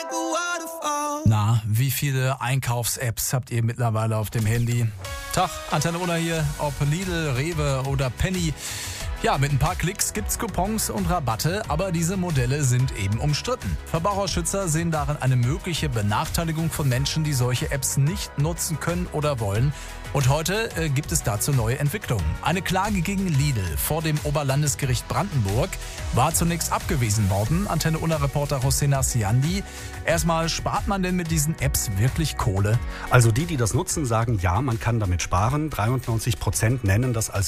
Na, wie viele Einkaufs-Apps habt ihr mittlerweile auf dem Handy? Tag, Antenne Unna hier, ob Lidl, Rewe oder Penny. Ja, mit ein paar Klicks gibt's Coupons und Rabatte, aber diese Modelle sind eben umstritten. Verbraucherschützer sehen darin eine mögliche Benachteiligung von Menschen, die solche Apps nicht nutzen können oder wollen. Und heute gibt es dazu neue Entwicklungen. Eine Klage gegen Lidl vor dem Oberlandesgericht Brandenburg war zunächst abgewiesen worden. Antenne Unna-Reporter Hossein Siandi. Erstmal, spart man denn mit diesen Apps wirklich Kohle? Also die das nutzen, sagen ja, man kann damit sparen. 93% nennen das als